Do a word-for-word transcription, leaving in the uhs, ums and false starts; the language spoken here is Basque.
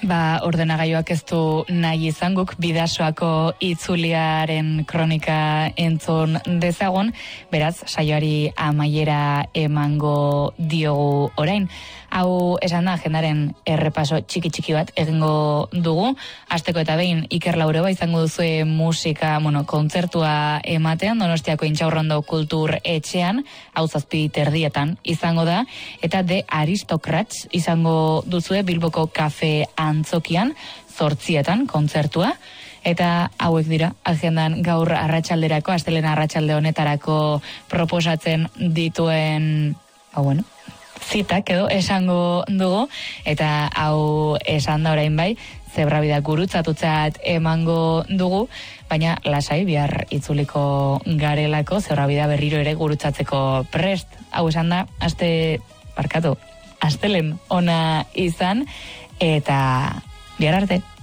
Ba, ordenagailuak ez du nahi izan guk bidasoako itzuliaren kronika entzun dezagun, beraz, saioari amaiera emango diogu orain. Hau esan da, agendaren errepaso txiki-txiki bat egingo dugu. Hasteko eta behin, Iker Laureba izango duzue musika, bueno, kontzertua ematean, Donostiako Intxaurrondo Kultur Etxean, hau zazpi terdietan izango da, eta de Aristokrats izango duzue Bilboko Kafe Antzokian, zortzietan kontzertua, eta hauek dira, agendan gaur arratsalderako, astelehen arratsalde honetarako proposatzen dituen, hau bueno, zitak edo esango dugu, eta hau esan da orain bai, zebrabida gurutzatutzat emango dugu, baina lasai bihar itzuliko garelako, zebrabida berriro ere gurutzatzeko prest. Hau esan da, aste, barkatu, astelen ona izan, eta bihar arte.